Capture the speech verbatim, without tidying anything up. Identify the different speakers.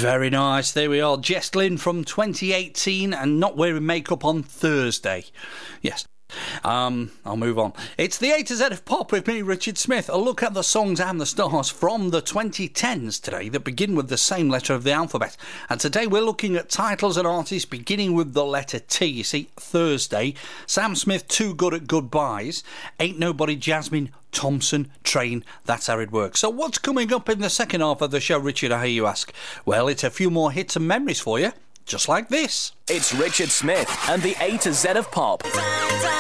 Speaker 1: Very nice. There we are. Jess Glynn from twenty eighteen and Not Wearing Makeup on Thursday. Yes. Um, I'll move on. It's the A to Z of Pop with me, Richard Smith. A look at the songs and the stars from the twenty tens today that begin with the same letter of the alphabet. And today we're looking at titles and artists beginning with the letter T. You see, Thursday, Sam Smith, Too Good at Goodbyes, Ain't Nobody, Jasmine Thompson, Train, that's how it works. So what's coming up in the second half of the show, Richard, I hear you ask? Well, it's a few more hits and memories for you, just like this.
Speaker 2: It's Richard Smith and the A to Z of Pop.